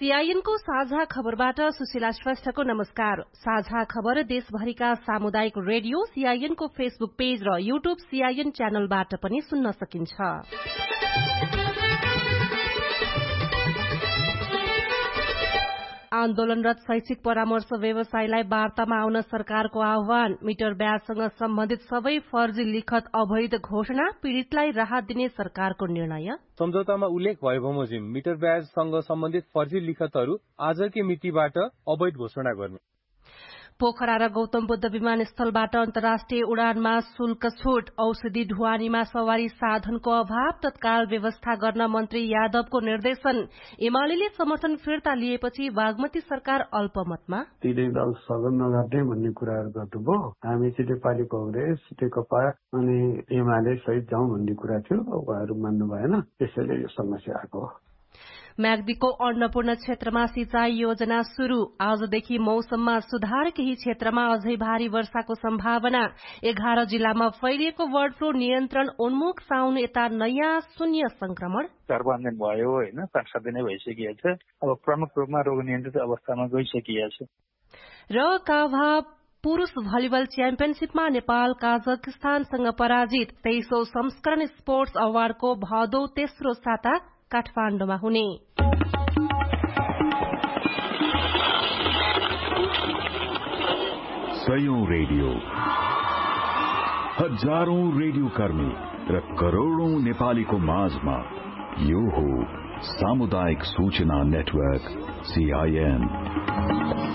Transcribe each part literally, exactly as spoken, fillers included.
सीआईएनको साझा खबरबाट सुशीला श्रेष्ठको नमस्कार। साझा खबर देशभरिका सामुदायिक रेडियो सीआईएनको फेसबुक पेज र यूट्यूब सीआईएन च्यानलबाट पनि सुन्न सकिन्छ। आन्दोलनरत शैक्षिक परामर्श व्यवसायलाई वार्तामा आउन सरकारको आह्वान। मिटर ब्याजसँग सम्बन्धित सबै फर्जी लिखत अवैध घोषणा, पीड़ितलाई राहत दिने सरकारको निर्णय। सम्झौतामा उल्लेख भए बमोजिम मिटर ब्याजसँग सम्बन्धित फर्जी लिखतहरू आजकै मितिबाट अवैध घोषणा गर्ने। पोखरा र गौतम बुद्ध विमानस्थलबाट अन्तर्राष्ट्रिय उडानमा शुल्क छूट। औषधि ढुवानीमा सवारी साधनको अभाव तत्काल व्यवस्था गर्न मन्त्री यादवको निर्देशन। एमाले समर्थन फिर्ता लिएपछि बागमती सरकार अल्पमतमा। तीनै दल सदन नगर्ने भन्ने कुराहरू गर्नुभयो। हामी चाहिँ नेपाली कांग्रेस, नेकपा अनि एमाले सहित जाउँ भन्ने कुरा थियो, उहाँहरू मान्नु भएन, त्यसैले यो समस्या आएको। म्याग्दीको अन्नपूर्ण क्षेत्रमा सिंचाई योजना शुरू। आजदेखि मौसममा सुधार, केही क्षेत्रमा अझै भारी वर्षाको सम्भावना। एघार जिल्लामा फैलिएको बर्ड फ्लू नियन्त्रण उन्मुख। साउन यता नयाँ शून्य संक्रमण। सर्वाङ्गीण भयो होइन, पाँच सात दिन भइसकिएको छ। अब प्रमुख रूपमा रोग नियन्त्रित अवस्थामा गइसकिएको छ। र काभा पुरूष भलिबल च्याम्पियनशीपमा नेपाल काजाकिस्तानसँग पराजित। तेइसौं संस्करण स्पोर्ट्स अवार्डको भदौ तेस्रो साता काठमाडौँमा हुने। सयौं रेडियो, हजारौं रेडियो कर्मी र करोड़ौं नेपालीको माझमा यो हो सामुदायिक सूचना नेटवर्क सीआईएन।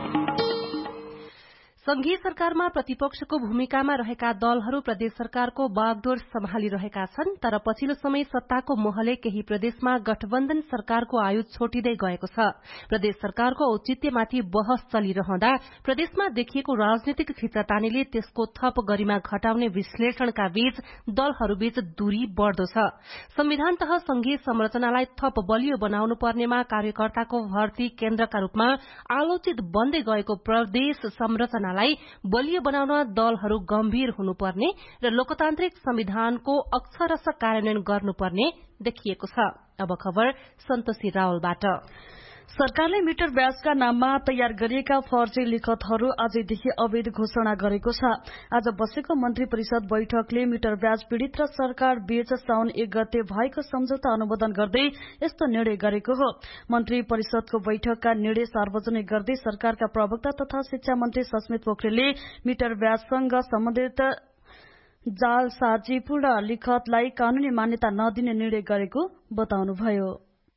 संघीय सरकारमा प्रतिपक्षको भूमिकामा रहेका दलहरू प्रदेश सरकारको बागडोर सम्हालिरहेका छन्, तर पछिल्लो समय सत्ताको मोहले केही प्रदेशमा गठबन्धन सरकारको आयु छोटिँदै गएको छ। प्रदेश सरकारको औचित्यमाथि बहस चलिरहँदा प्रदेशमा देखिएको राजनीतिक खिचातानीले त्यसको थप गरिमा घटाउने विश्लेषणका बीच दलहरूबीच दूरी बढ़दो छ। संविधान तह संघीय संरचनालाई थप बलियो बनाउनु पर्नेमा कार्यकर्ताको भर्ती केन्द्रका रूपमा आलोचित बन्दै गएको प्रदेश संरचना बलियो बनाउन दलहरू गम्भीर हुनुपर्ने र लोकतान्त्रिक संविधानको अक्षरश कार्यान्वयन गर्नुपर्ने देखिएको छ। अब खबर सन्तोषी रावलबाट। सरकारले मिटर ब्याजका नाममा तयार गरिएका फर्जी लिखतहरू आजदेखि अवैध घोषणा गरेको छ। आज बसेको मन्त्री परिषद बैठकले मिटर ब्याज पीड़ित र सरकार बीच साउन एक गते भएको सम्झौता अनुमोदन गर्दै यस्तो निर्णय गरेको हो। मन्त्री परिषदको बैठकका निर्णय सार्वजनिक गर्दै सरकारका प्रवक्ता तथा शिक्षा मन्त्री सस्मित पोखरेलले मिटर ब्याजसँग सम्बन्धित जालसाजीपूर्ण लिखतलाई कानूनी मान्यता नदिने निर्णय गरेको बताउनुभयो।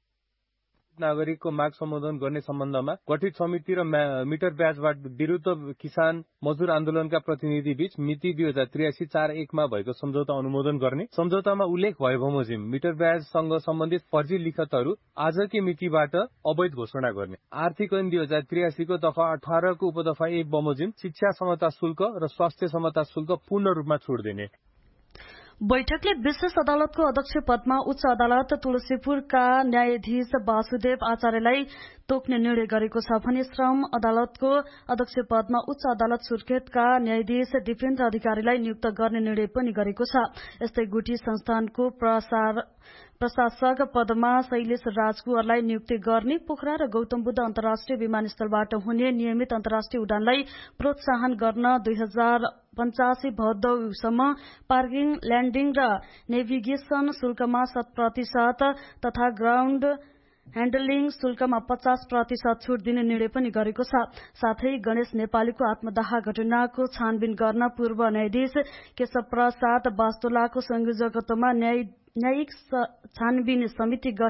नागरिकको माग सम्बोधन गर्ने सम्बन्धमा गठित समिति र मिटर ब्याजबाट विरुद्ध किसान मजदूर आन्दोलनका प्रतिनिधि बीच मिति दुई हजार त्रियासी चार एकमा भएको सम्झौता अनुमोदन गर्ने। सम्झौतामा उल्लेख भए बमोजिम मिटर ब्याजसँग सम्बन्धित फर्जी लिखतहरू आजकै मितिबाट अवैध घोषणा गर्ने। आर्थिक ऐन दुई हजार त्रियासीको दफा अठारको उपदफा एक बमोजिम शिक्षा समता शुल्क र स्वास्थ्य समता शुल्क पूर्ण रूपमा छोड दिने। बैठकले विशेष अदालतको अध्यक्ष पदमा उच्च अदालत तुलसीपुरका न्यायाधीश वासुदेव आचार्यलाई तोक्ने निर्णय गरेको छ भने श्रम अदालतको अध्यक्ष पदमा उच्च अदालत सुर्खेतका न्यायाधीश दिपेन्द्र अधिकारीलाई नियुक्त गर्ने निर्णय पनि गरेको छ। यस्तै गुठी संस्थानको प्रसार प्रशासक पदमा शैलेश राजकुवरलाई नियुक्ति गर्ने। पोखरा र गौतम बुद्ध अन्तर्राष्ट्रिय विमानस्थलबाट हुने नियमित अन्तर्राष्ट्रिय उडानलाई प्रोत्साहन गर्न दुई हजार पञ्चासी भदौसम्म पार्किङ, ल्याण्डिङ र नेभिगेशन शुल्कमा शत प्रतिशत तथा ग्राउण्ड ह्याण्डलिङ शुल्कमा पचास प्रतिशत छूट दिने निर्णय पनि गरेको छ। साथै गणेश नेपालीको आत्मदाह घटनाको छानबिन गर्न पूर्व न्यायाधीश केशव प्रसाद वास्तोलाको संयोजकत्वमा न्यायिक छानबिन समिति